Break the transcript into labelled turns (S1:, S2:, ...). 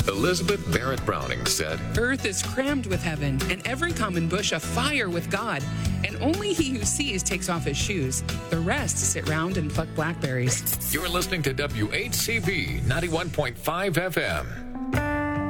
S1: Elizabeth Barrett Browning said,
S2: Earth is crammed with heaven, and every common bush afire with God. And only he who sees takes off his shoes. The rest sit round and pluck blackberries.
S1: You're listening to WHCV 91.5 FM.